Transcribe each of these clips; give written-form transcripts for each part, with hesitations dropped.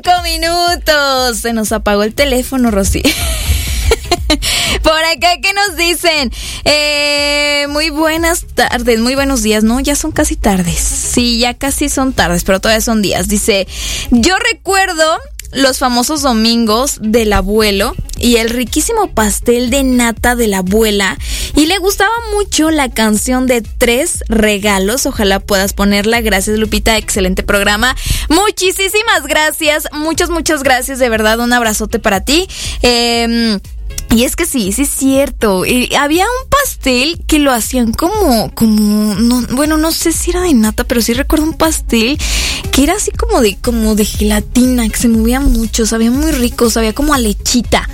minutos. Se nos apagó el teléfono, Rosy. Por acá, ¿qué nos dicen? Muy buenas tardes, muy buenos días. No, ya son casi tardes. Sí, ya casi son tardes, pero todavía son días. Dice, yo recuerdo los famosos domingos del abuelo y el riquísimo pastel de nata de la abuela, y le gustaba mucho la canción de 3 regalos. Ojalá puedas ponerla. Gracias, Lupita, excelente programa. Muchísimas gracias, muchas gracias, de verdad, un abrazote para ti. Y es que sí es cierto. Había un pastel que lo hacían como no sé si era de nata, pero sí recuerdo un pastel que era así como de gelatina, que se movía mucho, sabía muy rico, sabía como a lechita,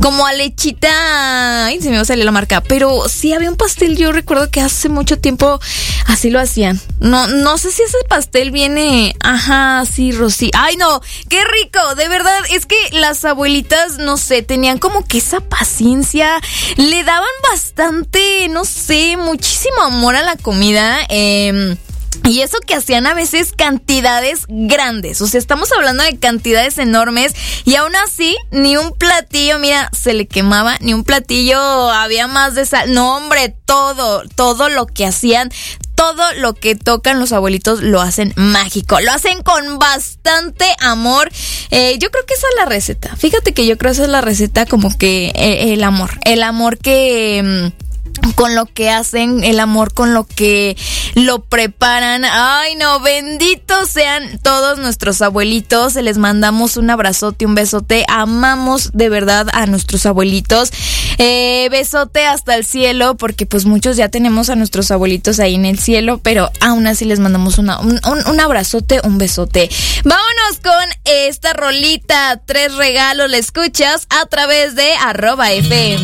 ay, se me va a salir la marca, pero sí había un pastel, yo recuerdo que hace mucho tiempo así lo hacían. No sé si ese pastel viene, ajá, sí, Rosy. Ay, no, qué rico, de verdad, es que las abuelitas, no sé, tenían como que esa paciencia, le daban bastante, no sé, muchísimo amor a la comida, y eso que hacían a veces cantidades grandes, o sea, estamos hablando de cantidades enormes, y aún así, ni un platillo, mira, se le quemaba, ni un platillo había más de sal. No, hombre, todo lo que hacían, todo lo que tocan los abuelitos lo hacen mágico, lo hacen con bastante amor. Yo creo que esa es la receta. Fíjate que yo creo que esa es la receta, como que el amor que con lo que hacen, el amor con lo que lo preparan. Ay, no, benditos sean todos nuestros abuelitos. Se les mandamos un abrazote, un besote. Amamos de verdad a nuestros abuelitos. Besote hasta el cielo, porque pues muchos ya tenemos a nuestros abuelitos ahí en el cielo, pero aún así les mandamos un abrazote, un besote. Vámonos con esta rolita, 3 regalos. La escuchas a través de @FM.